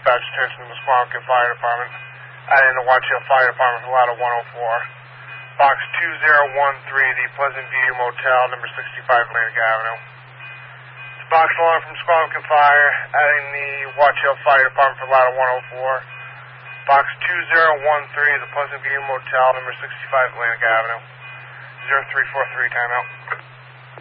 dispatch attention to the Squamish Fire Department. Adding the Watch Hill Fire Department for Ladder 104. Box 2013, the Pleasant View Motel, number 65 Atlantic Avenue. It's box alarm from Squamish Fire. Adding the Watch Hill Fire Department for Ladder 104. Box 2013, the Pleasant View Motel, number 65 Atlantic Avenue. 0343, timeout.